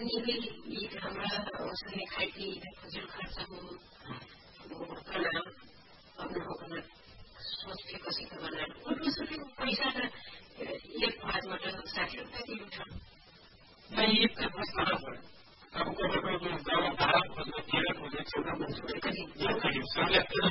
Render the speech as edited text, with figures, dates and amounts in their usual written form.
अनि हाम्रा उसले खाइती फजुल खर्च हो कला अपना सोच कसै बनाएर उसले पैसा त एक भागबाट 60 रुपियाँ दिनु छ नहीं ये प्रश्न अब कोई गाँव बाहर खोजने खेल खोजने छोटा मोटा ये कहीं संरक्षण